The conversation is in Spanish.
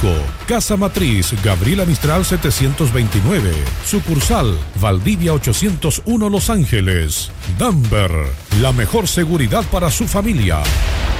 México. Casa Matriz, Gabriela Mistral 729. Sucursal, Valdivia 801, Los Ángeles. Denver, la mejor seguridad para su familia.